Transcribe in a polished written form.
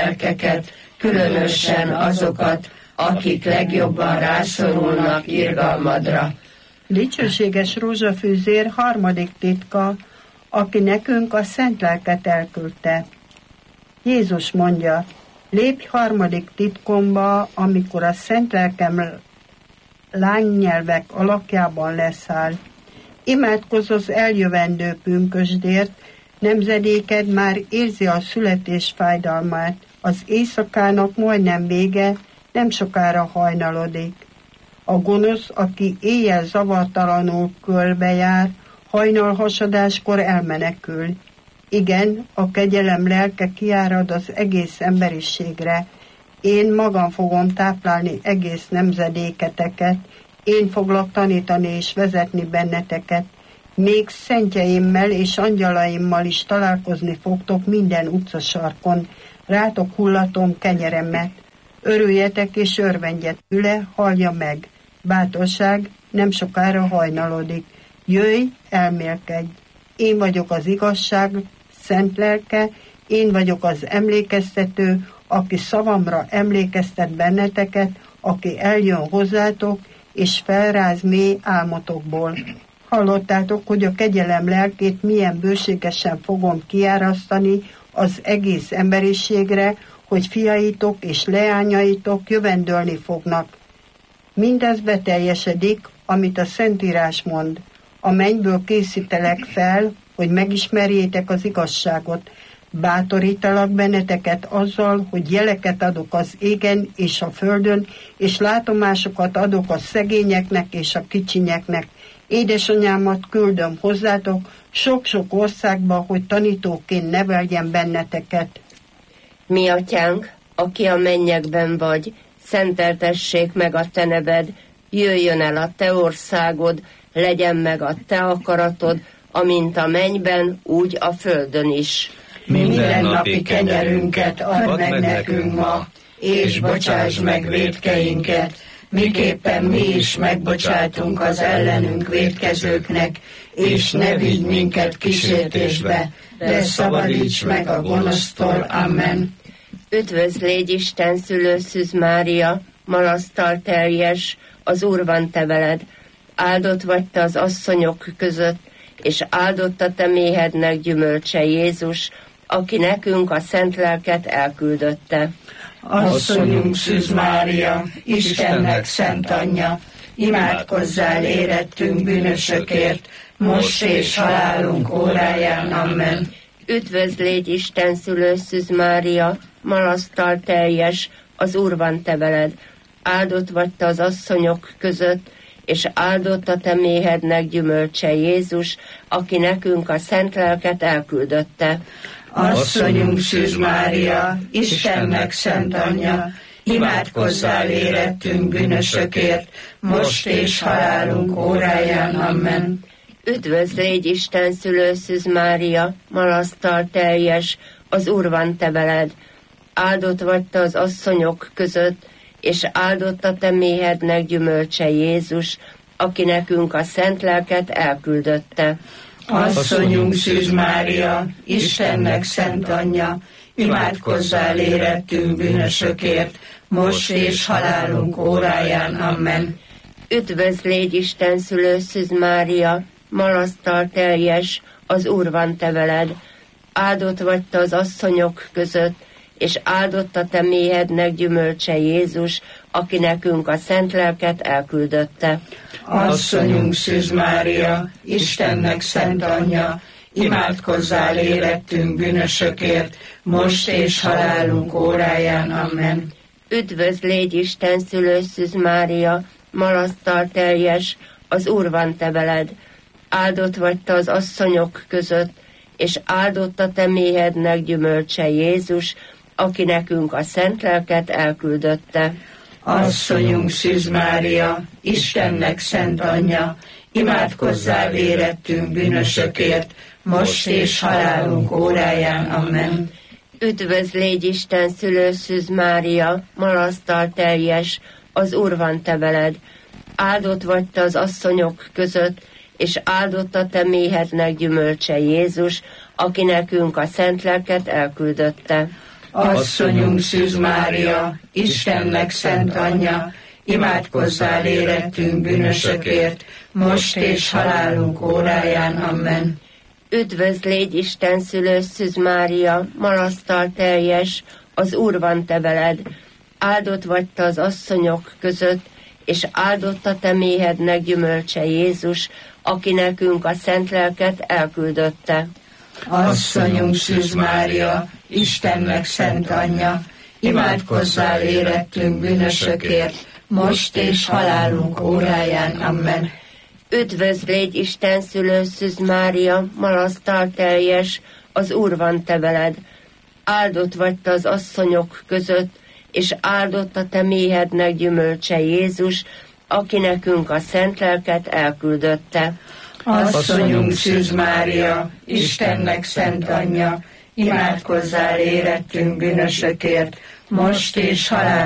lelkeket, különösen azokat, akik legjobban rászorulnak irgalmadra. Dicsőséges rózsafűzér harmadik titka, aki nekünk a szent lelket elküldte. Jézus mondja, lépj harmadik titkomba, amikor a szent lelkem lánynyelvek alakjában leszáll. Imádkozz az eljövendő pünkösdért, nemzedéked már érzi a születés fájdalmát. Az éjszakának majdnem vége, nem sokára hajnalodik. A gonosz, aki éjjel zavartalanul körbejár, hajnalhasadáskor elmenekül. Igen, a kegyelem lelke kiárad az egész emberiségre. Én magam fogom táplálni egész nemzedéketeket, én foglak tanítani és vezetni benneteket. Még szentjeimmel és angyalaimmal is találkozni fogtok minden utcasarkon. Rátok hullatom kenyeremet. Örüljetek és örvendjetek tőle, hallja meg. Bátorság, nem sokára hajnalodik. Jöjj, elmélkedj. Én vagyok az igazság, szent lelke, én vagyok az emlékeztető, aki szavamra emlékeztet benneteket, aki eljön hozzátok, és felráz mély álmotokból. Hallottátok, hogy a kegyelem lelkét milyen bőségesen fogom kiárasztani az egész emberiségre, hogy fiaitok és leányaitok jövendölni fognak. Mindez beteljesedik, amit a Szentírás mond. A mennyből készítelek fel, hogy megismerjétek az igazságot. Bátorítalak benneteket azzal, hogy jeleket adok az égen és a földön, és látomásokat adok a szegényeknek és a kicsinyeknek. Édesanyámat küldöm hozzátok sok-sok országba, hogy tanítóként neveljen benneteket. Mi atyánk, aki a mennyekben vagy, szenteltessék meg a te neved, jöjjön el a te országod, legyen meg a te akaratod, amint a mennyben, úgy a földön is. Mindennapi kenyerünket add meg nekünk ma, és bocsáss meg vétkeinket, miképpen mi is megbocsátunk az ellenünk vétkezőknek, és ne vigy minket kísértésbe, de szabadíts meg a gonosztól. Amen. Üdvözl légy Isten szülő Szűz Mária, malasztal teljes, az Úr van te veled. Áldott vagy te az asszonyok között, és áldott a te méhednek gyümölcse Jézus, aki nekünk a szent lelket elküldötte. Asszonyunk Szűz Mária, Istennek szent anyja, imádkozzál érettünk bűnösökért, most és halálunk óráján. Amen. Üdvözl légy Isten szülő Szűz Mária, malasztal teljes, az Úr van te veled. Áldott vagy te az asszonyok között, és áldott a te méhednek gyümölcse Jézus, aki nekünk a szent lelket elküldötte. Asszonyunk Szűz Mária, Istennek szent anyja, imádkozzál érettünk bűnösökért, most és halálunk óráján. Amen. Üdvözl légy Isten szülő Szűz Mária, malasztal teljes, az Úr van te veled. Áldott vagy te az asszonyok között, és áldott a te méhednek gyümölcse Jézus, aki nekünk a szent lelket elküldötte. Asszonyunk Szűz Mária, Istennek szent anyja, imádkozzál érettünk bűnösökért, most és halálunk óráján. Amen. Üdvözl légy Isten szülő Szűz Mária, malasztal teljes, az Úr van te veled. Áldott vagy te az asszonyok között, és áldott a te méhednek gyümölcse Jézus, aki nekünk a szent lelket elküldötte. Asszonyunk Szűz Mária, Istennek szent anyja, imádkozzál érettünk bűnösökért, most és halálunk óráján. Amen. Üdvözl légy Isten szülő Szűz Mária, malasztal teljes, az Úr van te veled. Áldott vagy te az asszonyok között, és áldott a te méhednek gyümölcse Jézus, aki nekünk a szent lelket elküldötte. Asszonyunk Szűz Mária, Istennek szent anyja, imádkozzál érettünk bűnösökért, most és halálunk óráján. Amen. Üdvözl légy Isten szülő Szűz Mária, malasztal teljes, az Úr van te veled. Áldott vagy te az asszonyok között, és áldott a te méhednek gyümölcse Jézus, aki nekünk a szent lelket elküldötte. Asszonyunk Szűz Mária, Istennek szent anyja, imádkozzál érettünk bűnösökért, most és halálunk óráján. Amen. Üdvözl légy Isten szülő Szűz Mária, malasztal teljes, az Úr van te veled. Áldott vagy te az asszonyok között, és áldott a te méhednek gyümölcse Jézus, aki nekünk a szent lelket elküldötte. Asszonyunk Szűz Mária, Istennek szent anyja, imádkozzál érettünk bűnösökért, most és halálunk óráján. Amen. Üdvözl légy Isten szülő Szűz Mária, malasztal teljes, az Úr van te veled. Áldott vagy te az asszonyok között, és áldott a te méhednek gyümölcse Jézus, aki nekünk a szent lelket elküldötte. Asszonyunk Szűz Mária, Istennek szent anyja, imádkozzál érettünk bűnösökért, most és halálunk